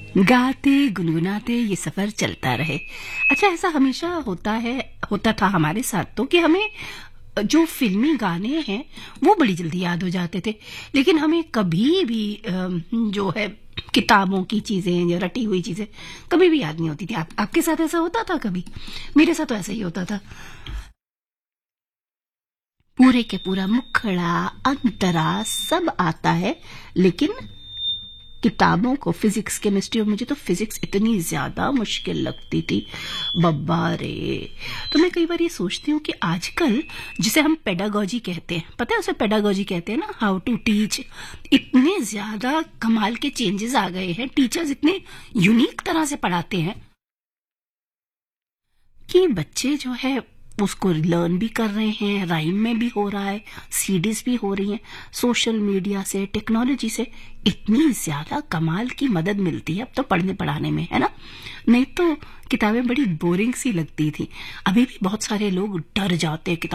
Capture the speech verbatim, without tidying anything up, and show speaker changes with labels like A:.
A: गाते गुनगुनाते ये सफर चलता रहे। अच्छा, ऐसा हमेशा होता है होता था हमारे साथ तो कि हमें जो फिल्मी गाने हैं वो बड़ी जल्दी याद हो जाते थे, लेकिन हमें कभी भी अम, जो है किताबों की चीजें या रटी हुई चीजें कभी भी याद नहीं होती थी। आप, आपके साथ ऐसा होता था कभी? मेरे साथ तो ऐसा ही होता था। पूरे के पूरा मुखड़ा अंतरा सब आता है, लेकिन किताबों को, फिजिक्स केमिस्ट्री, और मुझे तो फिजिक्स इतनी ज्यादा मुश्किल लगती थी, बब्बा रे। तो मैं कई बार ये सोचती हूँ कि आजकल जिसे हम पेडागोजी कहते हैं, पता है उसे पेडागोजी कहते हैं ना, हाउ टू टीच, इतने ज्यादा कमाल के चेंजेस आ गए हैं, टीचर्स इतने यूनिक तरह से पढ़ाते हैं कि बच्चे जो है उसको लर्न भी कर रहे हैं, राइम में भी हो रहा है, सीडीज भी हो रही हैं। सोशल मीडिया से, टेक्नोलॉजी से इतनी ज्यादा कमाल की मदद मिलती है अब तो पढ़ने पढ़ाने में, है ना? नहीं तो किताबें बड़ी बोरिंग सी लगती थी। अभी भी बहुत सारे लोग डर जाते हैं